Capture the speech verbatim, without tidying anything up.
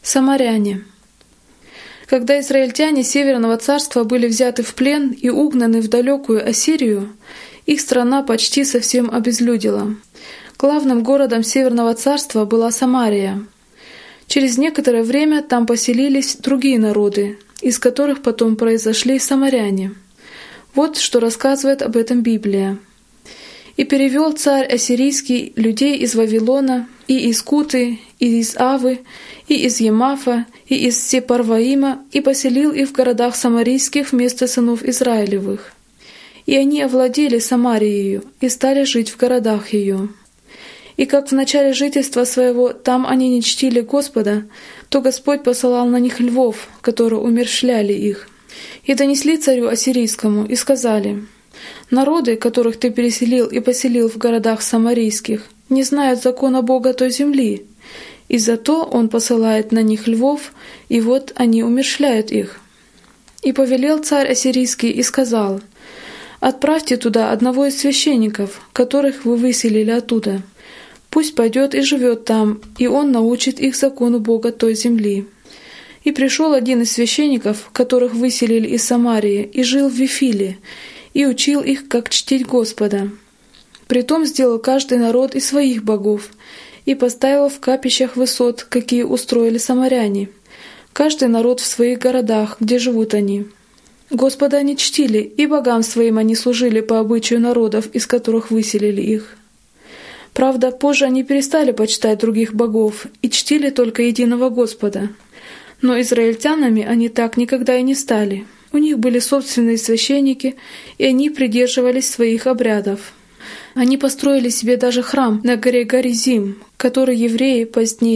Самаряне. Когда израильтяне Северного царства были взяты в плен и угнаны в далекую Ассирию, их страна почти совсем обезлюдила. Главным городом Северного царства была Самария. Через некоторое время там поселились другие народы, из которых потом произошли самаряне. Вот что рассказывает об этом Библия. «И перевел царь ассирийский людей из Вавилона, и из Куты, и из Авы, и из Емафа, и из Сепарваима, и поселил их в городах самарийских вместо сынов Израилевых. И они овладели Самарией и стали жить в городах ее. И как в начале жительства своего там они не чтили Господа, то Господь посылал на них львов, которые умерщвляли их. И донесли царю ассирийскому, и сказали: народы, которых ты переселил и поселил в городах самарийских, не знают закона Бога той земли, и зато Он посылает на них львов, и вот они умерщвляют их. И повелел царь ассирийский и сказал: отправьте туда одного из священников, которых вы выселили оттуда. Пусть пойдет и живет там, и он научит их закону Бога той земли. И пришел один из священников, которых выселили из Самарии, и жил в Вифиле, и учил их, как чтить Господа. Притом сделал каждый народ из своих богов, и поставил в капищах высот, какие устроили самаряне, каждый народ в своих городах, где живут они. Господа они чтили, и богам своим они служили по обычаю народов, из которых выселили их. Правда, позже они перестали почитать других богов и чтили только единого Господа. Но израильтянами они так никогда и не стали. У них были собственные священники, и они придерживались своих обрядов. Они построили себе даже храм на горе Горизим, который евреи позднее